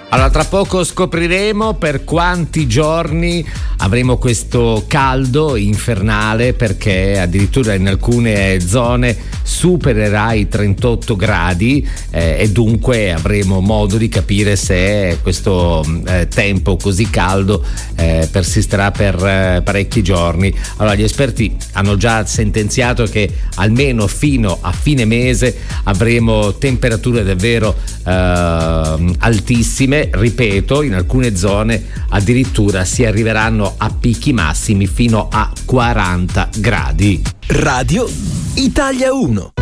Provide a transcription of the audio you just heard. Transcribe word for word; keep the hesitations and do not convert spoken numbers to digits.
Allora, tra poco scopriremo per quanti giorni avremo questo caldo infernale, perché addirittura in alcune zone supererà i trentotto gradi eh, e dunque avremo modo di capire se questo eh, tempo così caldo eh, persisterà per eh, parecchi giorni. Allora, gli esperti hanno già sentenziato che almeno fino a fine mese avremo temperature davvero eh, altissime. Ripeto, in alcune zone addirittura si arriveranno a picchi massimi fino a quaranta gradi. Radio Italia uno.